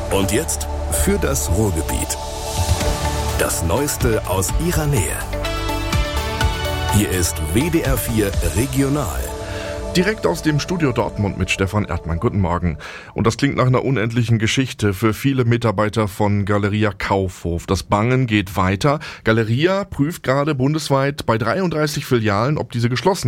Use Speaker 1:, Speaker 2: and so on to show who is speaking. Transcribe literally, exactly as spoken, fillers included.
Speaker 1: Und jetzt für das Ruhrgebiet. Das Neueste aus ihrer Nähe. Hier ist W D R vier Regional.
Speaker 2: Direkt aus dem Studio Dortmund mit Stefan Erdmann. Guten Morgen. Und das klingt nach einer unendlichen Geschichte für viele Mitarbeiter von Galeria Kaufhof. Das Bangen geht weiter. Galeria prüft gerade bundesweit bei dreiunddreißig Filialen, ob diese geschlossen